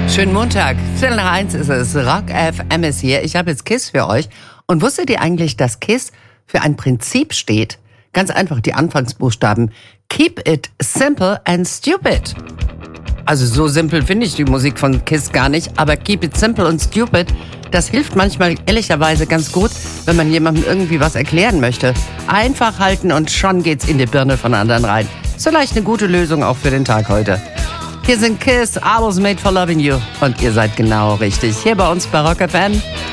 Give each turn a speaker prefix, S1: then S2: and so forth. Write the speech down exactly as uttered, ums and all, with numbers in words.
S1: Schönen Montag, Viertel nach eins ist es, Rock F M ist hier. Ich habe jetzt KISS für euch. Und wusstet ihr eigentlich, dass KISS für ein Prinzip steht? Ganz einfach, die Anfangsbuchstaben. Keep it simple and stupid. Also so simpel finde ich die Musik von KISS gar nicht, aber keep it simple and stupid, das hilft manchmal ehrlicherweise ganz gut, wenn man jemandem irgendwie was erklären möchte. Einfach halten und schon geht's in die Birne von anderen rein. Ist vielleicht eine gute Lösung auch für den Tag heute. Hier sind KISS, I was made for loving you. Und ihr seid genau richtig. Hier bei uns bei Rock F M.